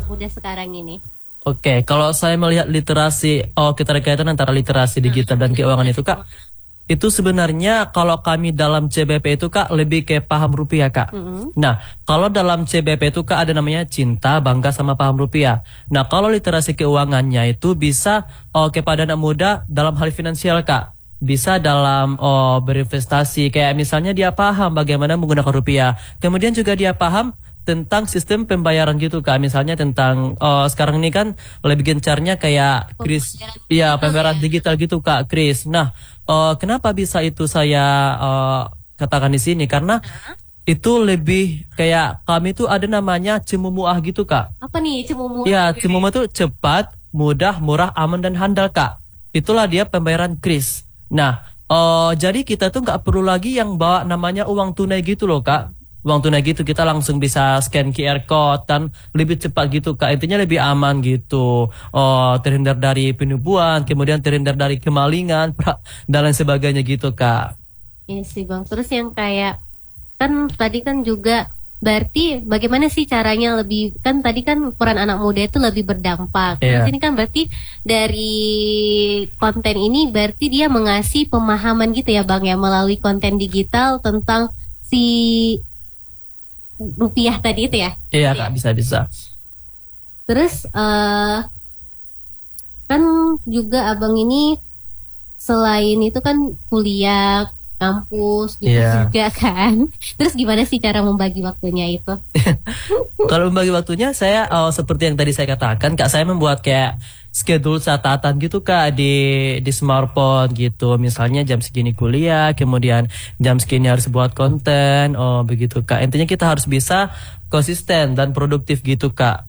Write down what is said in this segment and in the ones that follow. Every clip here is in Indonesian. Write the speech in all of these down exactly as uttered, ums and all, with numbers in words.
anak muda sekarang ini? Oke, kalau saya melihat literasi, oh kita kaitan antara literasi digital dan keuangan itu Kak, itu sebenarnya kalau kami dalam C B P itu Kak lebih ke paham rupiah Kak. Mm-hmm. Nah, kalau dalam C B P itu Kak ada namanya cinta, bangga sama paham rupiah. Nah, kalau literasi keuangannya itu bisa oh, kepada anak muda dalam hal finansial Kak. Bisa dalam oh, berinvestasi, kayak misalnya dia paham bagaimana menggunakan rupiah. Kemudian juga dia paham tentang sistem pembayaran gitu Kak. Misalnya tentang oh, sekarang ini kan lebih gencarnya kayak Kris, iya pembayaran digital gitu Kak, Kris. Nah, oh, kenapa bisa itu saya oh, katakan di sini? Karena itu lebih kayak kami tuh ada namanya Cemumuah gitu Kak. Apa nih Cemumuah? Iya, Cemumuah tuh cepat, mudah, murah, aman dan handal Kak. Itulah dia pembayaran Kris. Nah, oh, jadi kita tuh nggak perlu lagi yang bawa namanya uang tunai gitu loh Kak. Uang tunai gitu kita langsung bisa scan Q R code dan lebih cepat gitu Kak. Intinya lebih aman gitu. Oh, terhindar dari penipuan, kemudian terhindar dari kemalingan dan lain sebagainya gitu Kak. Iya sih Bang. Terus yang kayak kan tadi kan juga berarti bagaimana sih caranya lebih, kan tadi kan peran anak muda itu lebih berdampak. Yeah. Di sini kan berarti dari konten ini berarti dia mengasih pemahaman gitu ya Bang ya melalui konten digital tentang si rupiah tadi itu ya. Iya Kak, bisa-bisa. Terus uh, kan juga Abang ini selain itu kan kuliah kampus gitu yeah. juga kan. Terus gimana sih cara membagi waktunya itu? Kalau membagi waktunya saya oh, seperti yang tadi saya katakan Kak, saya membuat kayak schedule catatan gitu Kak di di smartphone gitu. Misalnya jam segini kuliah, kemudian jam segini harus buat konten. Oh, begitu Kak. Intinya kita harus bisa konsisten dan produktif gitu Kak.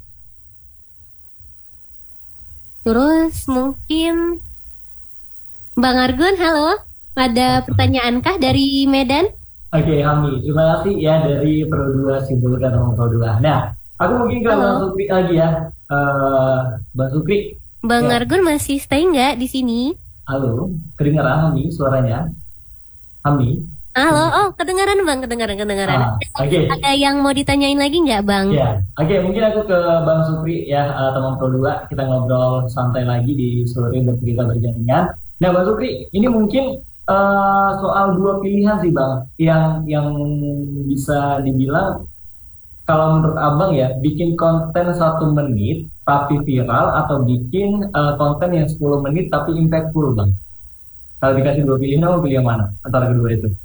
Terus mungkin Bang Argun, halo. Ada pertanyaankah dari Medan? Oke, okay, Hami, terima kasih ya dari Pro dua Simpulkan Nomor Pro dua. Nah, aku mungkin ke Bang Sukri lagi ya. Uh, Bang Sukri. Bang ya. Argun masih stay nggak di sini? Halo, kedengaran Hami suaranya? Hami? Halo, oh kedengaran Bang, kedengaran, kedengaran. Ah, Oke. Okay. Ada yang mau ditanyain lagi nggak Bang? Ya, oke okay, mungkin aku ke Bang Sukri ya, uh, teman Pro dua. Kita ngobrol santai lagi di sore bercerita berjaringan. Nah, Bang Sukri, ini mungkin Uh, soal dua pilihan sih Bang, yang yang bisa dibilang kalau menurut Abang ya, bikin konten satu menit tapi viral atau bikin uh, konten yang sepuluh menit tapi impactful Bang. Kalau dikasih dua pilihan, mau pilih yang mana antara kedua itu?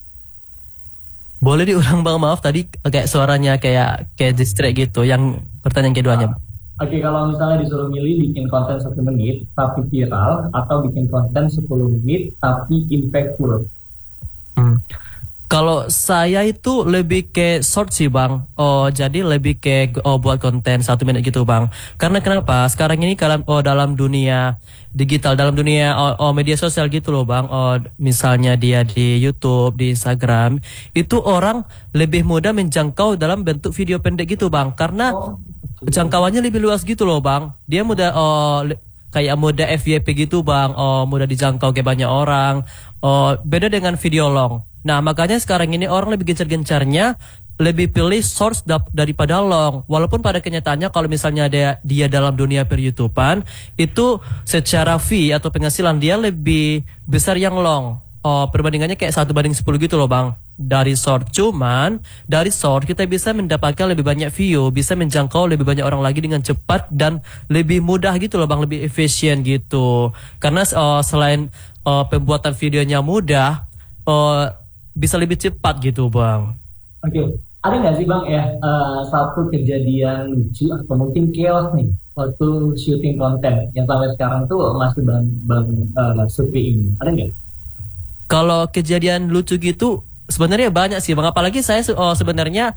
Boleh diulang Bang, maaf tadi kayak suaranya kayak kayak distract gitu. Yang pertanyaan keduanya Bang. Oke, kalau misalnya disuruh milih bikin konten satu menit tapi viral atau bikin konten sepuluh menit tapi impactful. Hmm. Kalau saya itu lebih ke short sih Bang. Oh, jadi lebih ke oh, buat konten satu menit gitu Bang. Karena kenapa? Sekarang ini dalam oh, dalam dunia digital, dalam dunia oh, oh, media sosial gitu loh Bang. Oh, misalnya dia di YouTube, di Instagram, itu orang lebih mudah menjangkau dalam bentuk video pendek gitu Bang. Karena oh. jangkauannya lebih luas gitu loh Bang. Dia mudah oh, kayak mode F Y P gitu Bang. Oh, mudah dijangkau ke banyak orang. Oh, beda dengan video long. Nah, makanya sekarang ini orang lebih gencar-gencarnya lebih pilih source daripada long. Walaupun pada kenyataannya kalau misalnya dia dia dalam dunia per YouTubean, itu secara fee atau penghasilan dia lebih besar yang long. Oh, perbandingannya kayak satu banding sepuluh gitu loh Bang. Dari short, cuman dari short kita bisa mendapatkan lebih banyak view, bisa menjangkau lebih banyak orang lagi dengan cepat dan lebih mudah gitu loh Bang, lebih efisien gitu. Karena uh, selain uh, pembuatan videonya mudah, uh, bisa lebih cepat gitu Bang. Oke, okay. Ada nggak sih Bang ya uh, satu kejadian lucu atau mungkin chaos nih waktu syuting konten yang sampai sekarang tuh masih Bang Bang uh, Sukri ini? Ada nggak? Kalau kejadian lucu gitu sebenarnya banyak sih Bang, apalagi saya oh, sebenarnya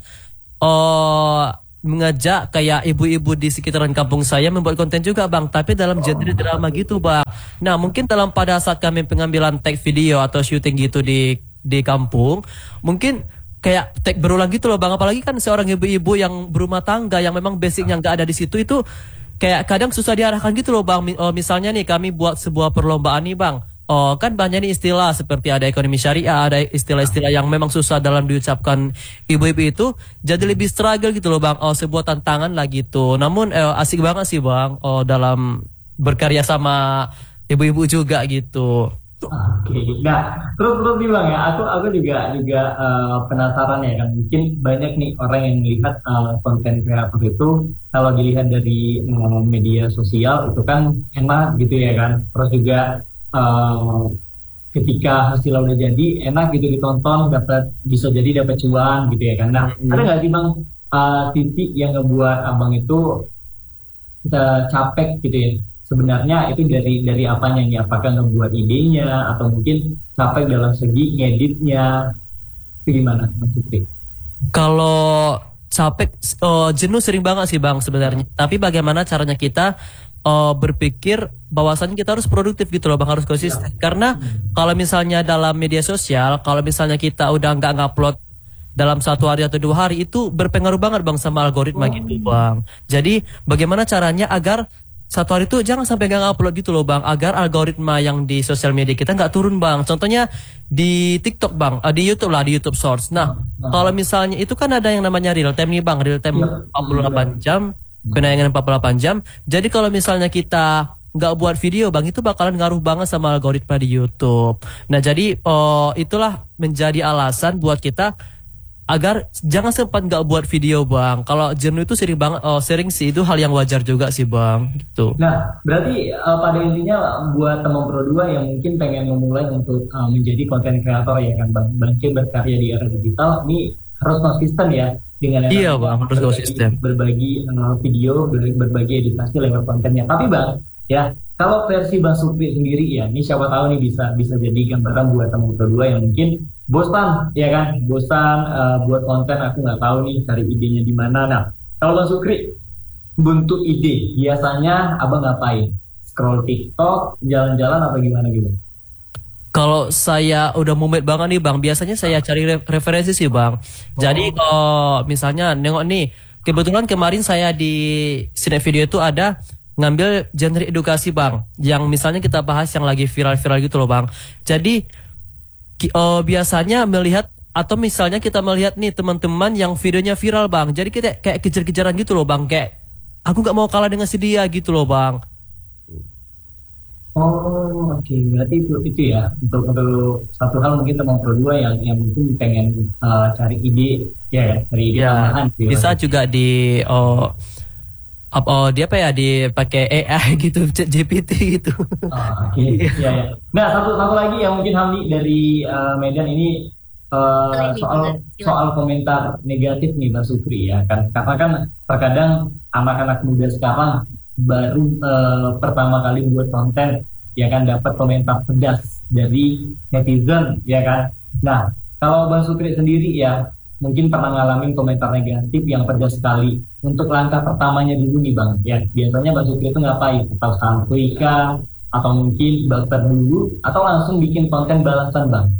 oh, mengajak kayak ibu-ibu di sekitaran kampung saya membuat konten juga Bang, tapi dalam genre drama gitu Bang. Nah, mungkin dalam pada saat kami pengambilan tag video atau syuting gitu di di kampung, mungkin kayak tag berulang gitu loh Bang, apalagi kan seorang ibu-ibu yang berumah tangga yang memang basicnya nggak ada di situ, itu kayak kadang susah diarahkan gitu loh Bang. Oh, misalnya nih kami buat sebuah perlombaan nih Bang, oh kan banyak nih istilah seperti ada ekonomi syariah, ada istilah-istilah yang memang susah dalam diucapkan ibu-ibu itu, jadi lebih struggle gitu loh bang. Oh sebuah tantangan lah gitu. Namun eh, asik banget sih bang. Oh dalam berkarya sama ibu-ibu juga gitu. Oke, nah terus terus nih bang ya, aku aku juga juga eh, penasaran ya kan, mungkin banyak nih orang yang melihat eh, konten kreator itu kalau dilihat dari eh, media sosial itu kan enak gitu ya kan, terus juga eh, ketika hasilnya udah jadi enak gitu ditonton, dapat bisa jadi dapat cuan gitu ya kan. Nah ada nggak sih bang eh, titik yang ngebuat abang itu kita capek gitu ya? Sebenarnya itu dari dari apanya nih? Apakah ngebuat idenya atau mungkin capek dalam segi ngeditnya? Itu gimana Mas Fikri? Kalau capek, oh, jenuh sering banget sih bang sebenarnya. Tapi bagaimana caranya kita oh, berpikir bahwasannya kita harus produktif gitu loh bang, harus konsisten. Karena kalau misalnya dalam media sosial, kalau misalnya kita udah nggak ngupload dalam satu hari atau dua hari itu berpengaruh banget bang sama algoritma gitu bang. Jadi bagaimana caranya agar satu hari itu jangan sampai nggak upload gitu loh bang, agar algoritma yang di sosial media kita nggak turun bang. Contohnya di TikTok bang, uh, di YouTube lah, di YouTube Shorts. Nah kalau misalnya itu kan ada yang namanya real time nih bang, real time empat puluh delapan jam, penayangan empat puluh delapan jam. Jadi kalau misalnya kita nggak buat video bang, itu bakalan ngaruh banget sama algoritma di YouTube. Nah jadi uh, itulah menjadi alasan buat kita agar jangan sempat nggak buat video bang. Kalau jenuh itu sering banget, oh, sering sih, itu hal yang wajar juga sih bang gitu. Nah, berarti uh, pada intinya buat teman Pro dua yang mungkin pengen memulai untuk uh, menjadi konten kreator ya kan bang, bangkit berkarya di era digital, ini harus konsisten ya dengan yang Iya bang, harus konsisten. Berbagi uh, video, berbagi, berbagi editasi lewat kontennya. Tapi bang, ya kalau versi Bang Supri sendiri ya, ini siapa tahu nih bisa bisa jadi gambaran buat teman Pro dua yang mungkin bosan ya kan, bosan uh, buat konten, aku nggak tahu nih cari idenya di mana. Nah, kalau Bang Supri buntu ide, biasanya abang ngapain? Scroll TikTok, jalan-jalan apa gimana gitu? Kalau saya udah mumet banget nih bang, biasanya saya cari re- referensi sih bang. Jadi kalau misalnya nengok nih, kebetulan kemarin saya di Sinet Video itu ada ngambil genre edukasi bang, yang misalnya kita bahas yang lagi viral-viral gitu loh bang. Jadi ki- oh, biasanya melihat atau misalnya kita melihat nih teman-teman yang videonya viral bang, jadi kita kayak kejar-kejaran gitu loh bang, kayak aku nggak mau kalah dengan si dia gitu loh bang. Oh, oke. Berarti itu itu ya untuk untuk satu hal mungkin teman Pro dua yang yang mungkin pengen uh, cari ide ya, ya cari ide Ya, tambahan gitu. bisa juga di oh, apa oh, dia apa ya dipakai A I gitu, Chat G P T gitu. Oh, oke. Iya, ya. Nah, satu satu lagi yang mungkin Hamdi dari uh, Medan ini uh, Boleh nih, soal Silakan. soal komentar negatif nih Bang Supri ya kan. Karena kan terkadang anak-anak muda sekarang baru uh, pertama kali buat konten ya kan, dapat komentar pedas dari netizen ya kan. Nah, kalau Bang Supri sendiri ya mungkin pernah ngalamin komentar negatif yang pedas sekali. Untuk langkah pertamanya dulu nih Bang ya, biasanya Bang Supri itu ngapain? Atau santuy kah? Atau mungkin bakter dulu? Atau langsung bikin konten balasan Bang?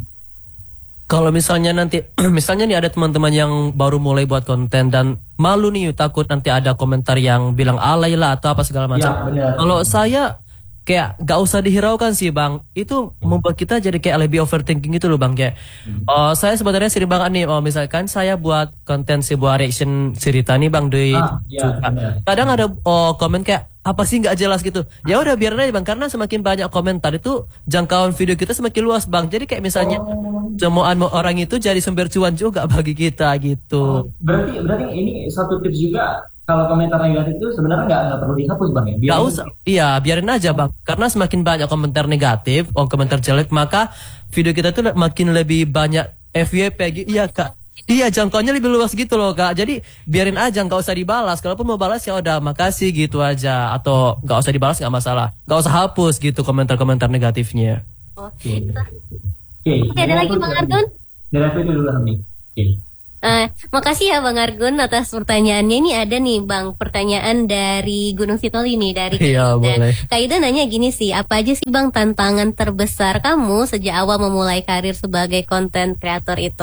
Kalau misalnya nanti, misalnya nih ada teman-teman yang baru mulai buat konten dan malu nih, takut nanti ada komentar yang bilang alay lah atau apa segala macam. Ya, benar. Kalau saya kayak gak usah dihiraukan sih bang, itu membuat kita jadi kayak lebih overthinking gitu loh bang. Kayak oh, saya sebenarnya sering banget nih, oh misalkan saya buat konten sebuah reaction cerita nih bang di Ah, ya, juga. benar. Kadang ada oh, komen kayak apa sih nggak jelas gitu. Ya udah biarin aja bang, karena semakin banyak komentar itu jangkauan video kita semakin luas bang. Jadi kayak misalnya cemoan orang itu jadi sumber cuan juga bagi kita gitu. Berarti berarti ini satu tips juga, kalau komentar negatif itu sebenarnya nggak nggak perlu dihapus Bang ya? Biar Gak usah, iya biarin aja bang. Karena semakin banyak komentar negatif, oh komentar jelek, maka video kita tuh makin lebih banyak F Y P gitu. Iya kak, iya jangkauannya lebih luas gitu loh kak. Jadi biarin aja, nggak usah dibalas. Kalaupun mau balas ya udah makasih gitu aja. Atau nggak usah dibalas nggak masalah. Nggak usah hapus gitu komentar-komentar negatifnya. Oke. Oke. Oke, ada lagi Bang Argun? Dari aku itu dulu Hamdi. Oke. Eh, makasih ya Bang Argun atas pertanyaannya. Ini ada nih Bang, pertanyaan dari Gunung Sitoli nih, dari Iya, Kaida. boleh. Kaida nanya gini sih, apa aja sih Bang tantangan terbesar kamu sejak awal memulai karir sebagai konten kreator itu?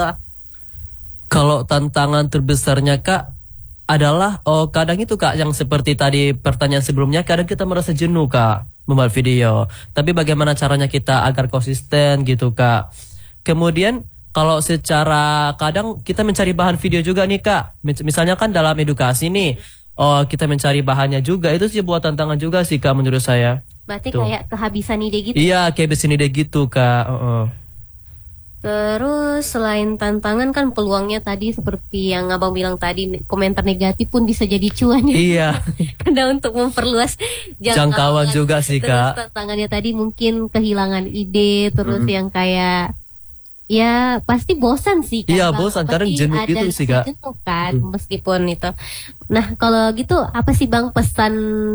Kalau tantangan terbesarnya kak adalah oh kadang itu kak yang seperti tadi pertanyaan sebelumnya, kadang kita merasa jenuh kak. membuat video. Tapi bagaimana caranya kita agar konsisten gitu Kak. Kemudian kalau secara kadang kita mencari bahan video juga nih Kak. Misalnya kan dalam edukasi nih, oh kita mencari bahannya juga. Itu sih buat tantangan juga sih Kak menurut saya. Berarti Tuh. kayak kehabisan ide gitu. Iya, kayak kehabisan ide gitu Kak. Uh-uh. Terus selain tantangan kan peluangnya tadi seperti yang abang bilang tadi, komentar negatif pun bisa jadi cuan ya. Iya. Karena untuk memperluas Jangkauan juga sih terus Kak. tantangannya tadi mungkin kehilangan ide, terus Mm-mm. yang kayak ya pasti bosan sih kan. Iya, Bang. bosan, kadang Pasti jenuh ada gitu sih, Kak. jenuh kan Hmm. meskipun itu. Nah kalau gitu apa sih Bang pesan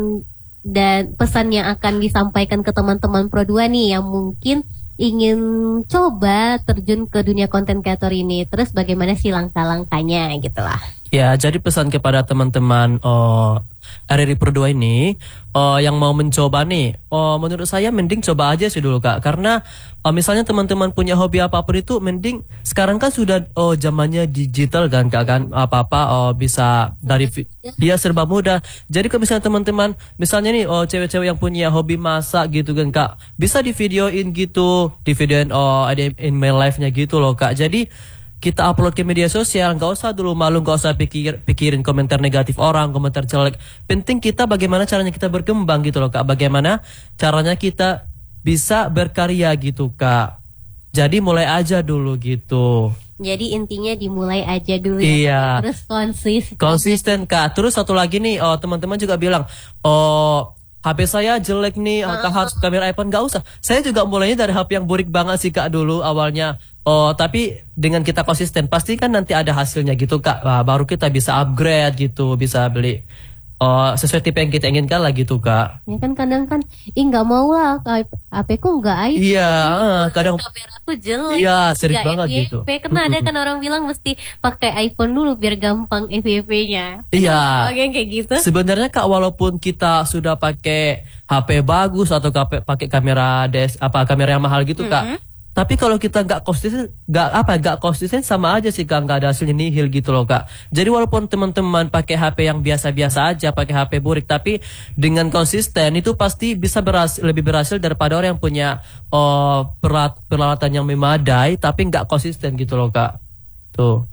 dan pesan yang akan disampaikan ke teman-teman Pro dua nih yang mungkin ingin coba terjun ke dunia konten kreator ini, terus bagaimana sih langkah-langkahnya gitu lah. Ya, jadi pesan kepada teman-teman oh, R R I Pro dua ini oh, yang mau mencoba nih, oh, menurut saya mending coba aja sih dulu Kak. Karena oh, misalnya teman-teman punya hobi apapun itu mending sekarang kan sudah oh zamannya digital kan Kak kan apa-apa oh, bisa dari vi- dia serba mudah. Jadi kalau misalnya teman-teman misalnya nih oh cewek-cewek yang punya hobi masak gitu kan Kak, bisa di videoin gitu, di videoin oh ada in my life-nya gitu loh Kak. Jadi kita upload ke media sosial, nggak usah dulu malu, nggak usah pikir pikirin komentar negatif orang, komentar jelek. Penting kita bagaimana caranya kita berkembang gitu loh Kak. Bagaimana caranya kita bisa berkarya gitu Kak. Jadi mulai aja dulu gitu. Jadi intinya dimulai aja dulu Iya. ya. Terus konsisten. Konsisten Kak. Terus satu lagi nih, oh teman-teman juga bilang, oh H P saya jelek nih, Kak harus kamera iPhone. Nggak usah. Saya juga mulainya dari H P yang burik banget sih Kak dulu awalnya. Oh tapi dengan kita konsisten pasti kan nanti ada hasilnya gitu Kak. Wah, baru kita bisa upgrade gitu, bisa beli oh sesuai tipe yang kita inginkan lah gitu Kak. Ya kan kadang kan, ih nggak mau lah, H P ku nggak iPhone. Iya, eh, kadang Kamera aku jelek. iya sering Nggak banget F Y P. gitu. Karena ada kan orang bilang mesti pakai iPhone dulu biar gampang F Y P-nya. Iya. Oke kayak gitu. Sebenarnya Kak walaupun kita sudah pakai H P bagus atau K P pakai kamera des apa kamera yang mahal gitu Kak. Tapi kalau kita nggak konsisten, nggak apa, nggak konsisten sama aja sih Kak, nggak ada hasilnya nihil gitu loh Kak. Jadi walaupun teman-teman pakai H P yang biasa-biasa aja, pakai H P burik, tapi dengan konsisten itu pasti bisa berhasil, lebih berhasil daripada orang yang punya oh, perat, peralatan yang memadai, tapi nggak konsisten gitu loh Kak. Tuh.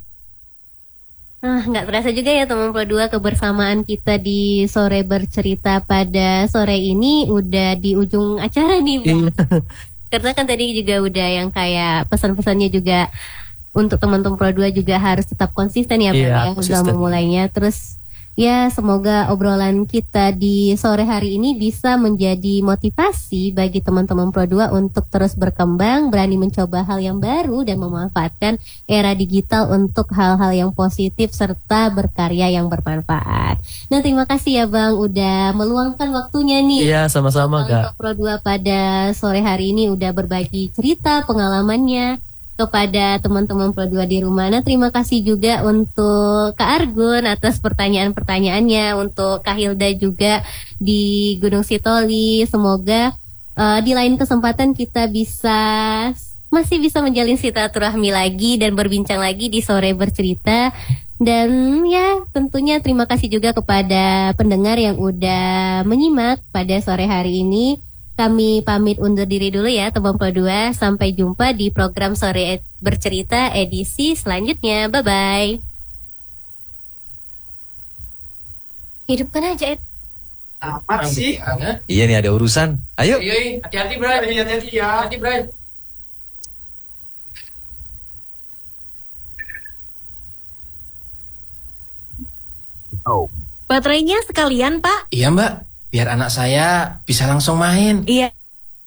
Nah, nggak terasa juga ya teman Pro dua, kebersamaan kita di sore bercerita pada sore ini udah di ujung acara nih Bang. Karena kan tadi juga udah yang kayak pesan-pesannya juga untuk teman-teman Pro dua juga harus tetap konsisten ya Bang Iya, ya konsisten. dalam memulainya. Terus ya semoga obrolan kita di sore hari ini bisa menjadi motivasi bagi teman-teman Pro dua untuk terus berkembang, berani mencoba hal yang baru dan memanfaatkan era digital untuk hal-hal yang positif serta berkarya yang bermanfaat. Nah, terima kasih ya Bang udah meluangkan waktunya nih. Iya, sama-sama Kak. Untuk Pro dua pada sore hari ini udah berbagi cerita pengalamannya kepada teman-teman Pro dua di rumah. Nah, terima kasih juga untuk Kak Argun atas pertanyaan-pertanyaannya, untuk Kak Hilda juga di Gunung Sitoli. Semoga uh, di lain kesempatan kita bisa masih bisa menjalin silaturahmi lagi dan berbincang lagi di sore bercerita. Dan ya tentunya terima kasih juga kepada pendengar yang udah menyimak pada sore hari ini. Kami pamit undur diri dulu ya teman Pro dua. Sampai jumpa di program Sore Bercerita edisi selanjutnya. Bye-bye. Hidupkan aja Ed. Amat sih. Iya nih ada urusan. Ayo. Iya, hati-hati Bray, hati-hati ya. Hati Bray. Baterainya sekalian, Pak. Iya Mbak, biar anak saya bisa langsung main. Iya.